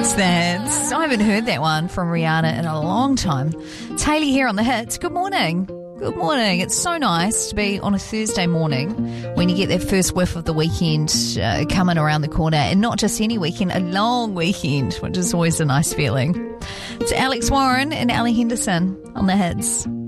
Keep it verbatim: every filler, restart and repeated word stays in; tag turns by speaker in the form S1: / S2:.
S1: What's that? I haven't heard that one from Rihanna in a long time. It's Hayley here on The Hits. Good morning. Good morning. It's so nice to be on a Thursday morning when you get that first whiff of the weekend uh, coming around the corner, and not just any weekend, a long weekend, which is always a nice feeling. It's Alex Warren and Ali Henderson on The Hits.